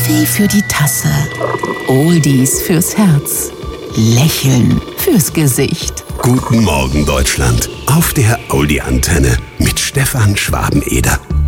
Kaffee für die Tasse, Oldies fürs Herz, Lächeln fürs Gesicht. Guten Morgen Deutschland auf der Audi-Antenne mit Stefan Schwabeneder.